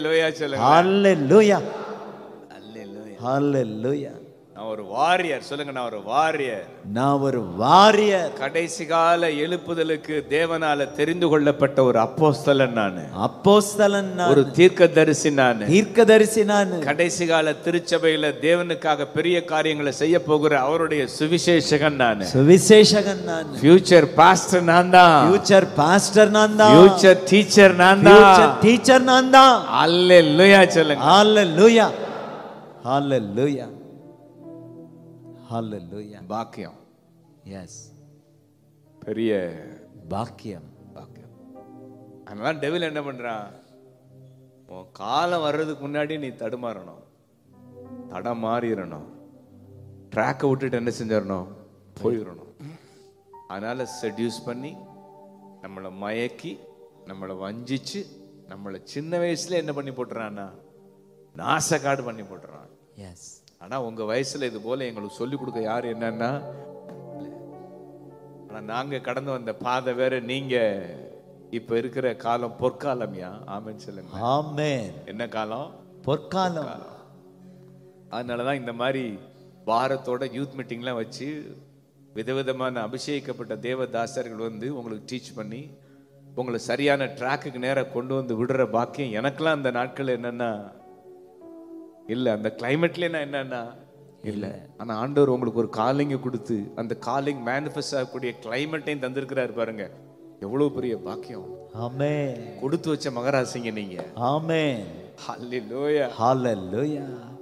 அல்லேலூயா சொல்லுங்க. ஹalleluya அல்லேலூயா. ஹalleluya. நான் ஒரு வாரியர் சொல்லுங்க. நான் ஒரு வாரியர். நான் ஒரு வாரியர். கடைசி கால எழுப்புதலுக்கு தேவனால தெரிந்து கொள்ளப்பட்ட ஒரு அப்போஸ்தலன் நானு. அப்போஸ்தலன் நான். ஒரு தீர்க்கதரிசி நானு. தீர்க்கதரிசி நான். கடைசி கால திருச்சபையில தேவனுக்காக பெரிய காரியங்களை செய்ய போகிற அவருடைய சுவிசேஷகன் நானு. சுவிசேஷகன் நான். ஃபியூச்சர் பாஸ்டர் நான் தான். ஃபியூச்சர் பாஸ்டர் நான் தான். ஃபியூச்சர் டீச்சர் நான் தான். ஃபியூச்சர் டீச்சர் நான் தான். அல்லேலூயா சொல்லுங்க. ஹalleluya ஹalleluya ஹalleluya. பாக்கியம். எஸ், பெரிய பாக்கியம். பாக்கியம். அதனால டெவில் என்ன பண்றான்? உன் காலம் வர்றதுக்கு முன்னாடி நீ தடுமாறணும், தடமாறிடணும், ட்ராக்கை விட்டுட்டு என்ன செஞ்சிடணும்? போயிடணும். அதனால செட்யூஸ் பண்ணி நம்மளை மயக்கி நம்மளை வஞ்சிச்சு நம்மளை சின்ன வயசுல என்ன பண்ணி போட்டுறான்னா நாசக்காடு பண்ணி போட்டுறான். எஸ். ஆனா உங்க வயசுல இது போல எங்களுக்கு சொல்லி கொடுக்க யாரு என்னன்னா, ஆனா நாங்க கடந்து வந்த பாதை வேற. நீங்க இப்ப இருக்கிற காலம் பொற்காலம்யா. ஆமென் சொல்லுங்க. ஆமென். என்ன காலம்? பொற்காலம். அதனாலதான் இந்த மாதிரி வாரத்தோட யூத் மீட்டிங்லாம் வச்சு விதவிதமான அபிஷேகிக்கப்பட்ட தேவதாசர்கள் வந்து உங்களுக்கு டீச் பண்ணி உங்களை சரியான ட்ராக்குக்கு நேரம் கொண்டு வந்து விடுற பாக்கியம் எனக்கெல்லாம் அந்த நாட்கள் என்னன்னா இல்ல. அந்த கிளைமேட்ல நான் என்னன்னா இல்ல. ஆனா ஆண்டவர் உங்களுக்கு ஒரு காலிங்க கொடுத்து அந்த காலிங் மேனிஃபெஸ்ட் ஆகக்கூடிய கிளைமேட்டையும் தந்திருக்கிறாரு பாருங்க. எவ்வளவு பெரிய பாக்கியம். ஆமென். கொடுத்து வச்ச மகராசிங்க நீங்க. ஆமென். ஹல்லேலூயா ஹalleluya.